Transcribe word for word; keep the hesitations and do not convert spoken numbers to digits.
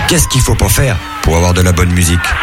Qu'est-ce qu'il faut pas faire pour avoir de la bonne musique ?